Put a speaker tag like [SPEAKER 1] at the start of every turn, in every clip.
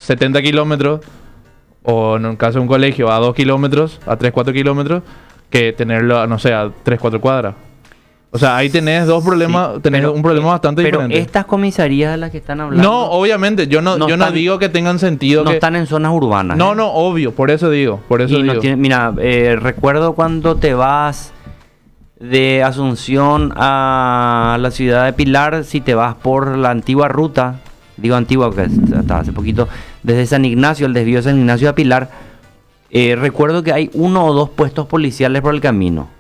[SPEAKER 1] 70 kilómetros, o en el caso de un colegio, a 2 kilómetros, a 3, 4 kilómetros, que tenerlo, no sé, a 3, 4 cuadras. O sea, ahí tenés dos problemas,
[SPEAKER 2] Sí,
[SPEAKER 1] tenés un problema bastante diferente.
[SPEAKER 2] Pero estas comisarías de las que están hablando...
[SPEAKER 1] No, obviamente, yo no digo que tengan sentido.
[SPEAKER 2] No
[SPEAKER 1] que
[SPEAKER 2] están en zonas urbanas.
[SPEAKER 1] No, no, obvio, por eso digo.
[SPEAKER 2] Mira, recuerdo cuando te vas de Asunción a la ciudad de Pilar, si te vas por la antigua ruta, digo antigua porque hasta hace poquito, desde San Ignacio, el desvío de San Ignacio a Pilar, recuerdo que hay 1 o 2 puestos policiales por el camino.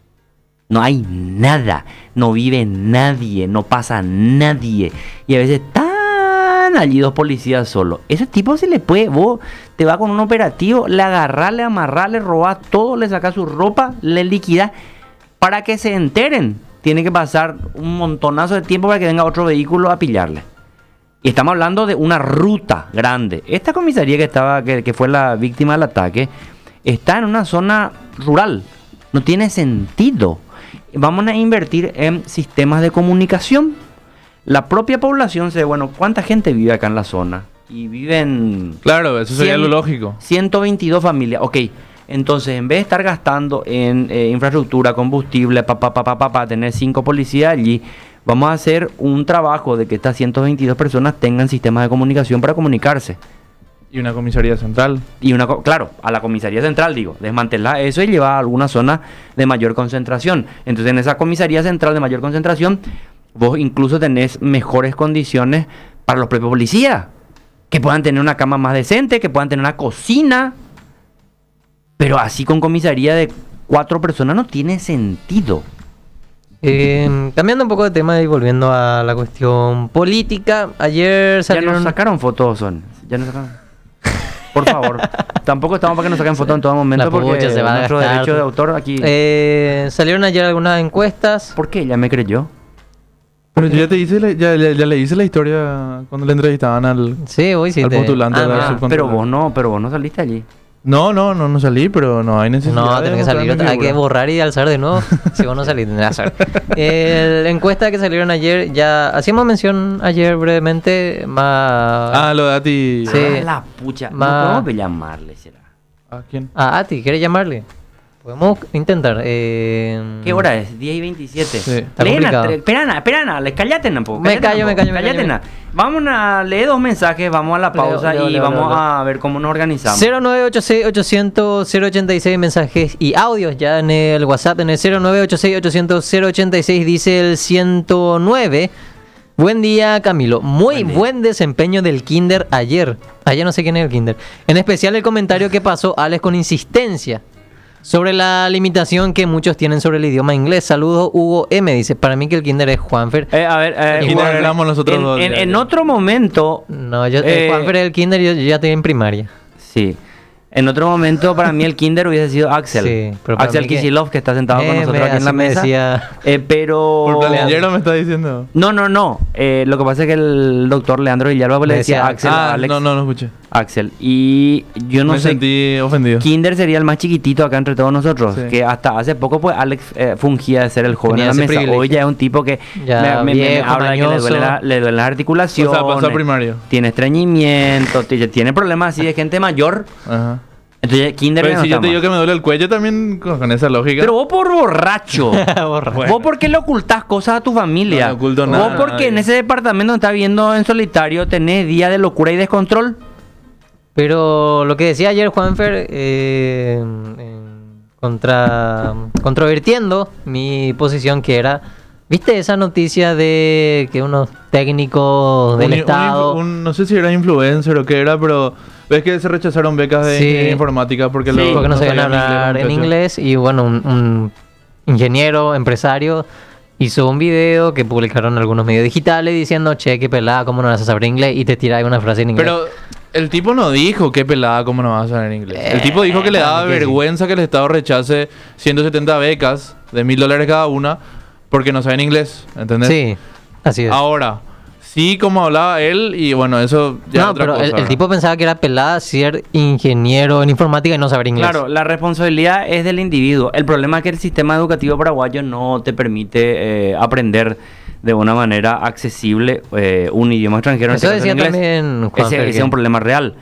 [SPEAKER 2] No hay nada, no vive nadie, no pasa nadie. Y a veces están allí 2 policías solos. Ese tipo se le puede, vos te vas con un operativo, le agarrás, le amarrás, le robás todo, le sacás su ropa, le liquidás para que se enteren. Tiene que pasar un montonazo de tiempo para que venga otro vehículo a pillarle. Y estamos hablando de una ruta grande. Esta comisaría que fue la víctima del ataque está en una zona rural. No tiene sentido. Vamos a invertir en sistemas de comunicación. La propia población se... Bueno, ¿cuánta gente vive acá en la zona? Y viven...
[SPEAKER 1] Claro, eso sería lo lógico.
[SPEAKER 2] 122 familias. Ok, entonces en vez de estar gastando en infraestructura, combustible, para tener 5 policías allí, vamos a hacer un trabajo de que estas 122 personas tengan sistemas de comunicación para comunicarse.
[SPEAKER 1] Y una comisaría central.
[SPEAKER 2] Claro, a la comisaría central, digo, desmantelar eso y llevar a alguna zona de mayor concentración. Entonces, en esa comisaría central de mayor concentración, vos incluso tenés mejores condiciones para los propios policías. Que puedan tener una cama más decente, que puedan tener una cocina. Pero así con comisaría de 4 personas no tiene sentido.
[SPEAKER 3] Cambiando un poco de tema y volviendo a la cuestión política, ayer salieron...
[SPEAKER 2] Ya nos sacaron fotos, ya nos sacaron. Por favor, tampoco estamos para que nos saquen fotos en todo momento porque
[SPEAKER 3] se va
[SPEAKER 2] nuestro derecho de autor aquí...
[SPEAKER 3] salieron ayer algunas encuestas.
[SPEAKER 2] ¿Por qué? ¿Ella me creyó?
[SPEAKER 1] Pero yo ya le hice la historia cuando le entrevistaban al postulante de la subcontratación.
[SPEAKER 2] Pero vos no saliste allí.
[SPEAKER 1] No salí, pero no hay necesidad.
[SPEAKER 3] No, tenés que salir, hay que borrar y alzar de nuevo. Si vos no salís, tenés que alzar. La encuesta que salieron ayer, ya hacíamos mención ayer brevemente, más...
[SPEAKER 1] lo de Ati.
[SPEAKER 3] Sí.
[SPEAKER 2] La pucha,
[SPEAKER 3] Ma...
[SPEAKER 2] no podemos llamarle, será.
[SPEAKER 1] ¿A quién?
[SPEAKER 3] A Ati, ¿quieres llamarle? Podemos intentar.
[SPEAKER 2] ¿Qué hora es? 10:27.
[SPEAKER 3] Sí, está complicado.
[SPEAKER 2] Espera, cállate un poco.
[SPEAKER 3] Me callo.
[SPEAKER 2] Vamos a leer 2 mensajes, vamos a la pausa y vamos a ver cómo nos organizamos.
[SPEAKER 3] 0986-800-086 mensajes y audios ya en el WhatsApp, en el 0986-800-086 dice el 109. Buen día, Camilo. Buen desempeño del Kinder ayer. Ayer no sé quién es el Kinder. En especial el comentario que pasó Alex con insistencia sobre la limitación que muchos tienen sobre el idioma inglés. Saludos, Hugo M. Dice, para mí que el Kinder es Juanfer.
[SPEAKER 1] El Kinder éramos nosotros dos.
[SPEAKER 2] En otro momento...
[SPEAKER 3] No, Juanfer es el Kinder, yo ya estoy en primaria.
[SPEAKER 2] Sí. En otro momento, para mí el Kinder hubiese sido Axel.
[SPEAKER 3] Sí, pero
[SPEAKER 2] Axel Kicillof, que está sentado con nosotros aquí en la mesa. Pero...
[SPEAKER 1] ¿Por planillero me está diciendo?
[SPEAKER 2] No. Lo que pasa es que el doctor Leandro Villalba le decía Axel a Alex.
[SPEAKER 1] No escuché.
[SPEAKER 2] Axel. Y yo no sé...
[SPEAKER 1] Me sentí ofendido.
[SPEAKER 2] Kinder sería el más chiquitito acá entre todos nosotros. Sí. Que hasta hace poco, pues, Alex fungía de ser el joven en la mesa.
[SPEAKER 3] Privilegio.
[SPEAKER 2] Hoy ya es un tipo que me habla de que le duelen las articulaciones.
[SPEAKER 1] O sea, pasó primario.
[SPEAKER 2] Tiene estreñimiento, tiene problemas así de gente mayor.
[SPEAKER 1] Ajá.
[SPEAKER 2] Entonces, Kinder...
[SPEAKER 1] Pero si yo te digo que me duele el cuello también con esa lógica.
[SPEAKER 2] Pero vos por borracho. Vos porque le ocultás cosas a tu familia.
[SPEAKER 1] No oculto nada.
[SPEAKER 2] Vos porque en ese departamento donde estás viendo en solitario tenés día de locura y descontrol.
[SPEAKER 3] Pero lo que decía ayer Juanfer, controvertiendo mi posición, que era, ¿viste esa noticia de que unos técnicos del Estado...
[SPEAKER 1] no sé si era influencer o qué era, pero ves que se rechazaron becas de ingeniería informática porque
[SPEAKER 3] no sabían hablar en inglés. Y bueno, un ingeniero, empresario, hizo un video que publicaron algunos medios digitales diciendo, che, qué pelada, ¿cómo no vas a saber inglés? Y te tira una frase en inglés.
[SPEAKER 1] Pero el tipo no dijo qué pelada, ¿cómo no vas a saber inglés? El tipo dijo que le daba vergüenza que el Estado rechace 170 becas de $1,000 cada una porque no saben inglés, ¿entendés?
[SPEAKER 3] Sí, así es.
[SPEAKER 1] Ahora, sí, como hablaba él, y bueno, eso ya es otra cosa.
[SPEAKER 3] El tipo pensaba que era pelada ser ingeniero en informática y no saber inglés.
[SPEAKER 2] Claro, la responsabilidad es del individuo. El problema es que el sistema educativo paraguayo no te permite aprender de una manera accesible un idioma extranjero.
[SPEAKER 3] Eso decía también Juan.
[SPEAKER 2] Ese es un problema real.